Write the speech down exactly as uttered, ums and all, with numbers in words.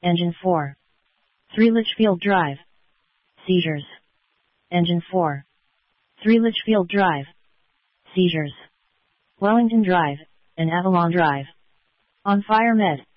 Engine four. three Litchfield Drive. Seizures. Engine four. three Litchfield Drive. Seizures. Wellington Drive and Avalon Drive. On fire med.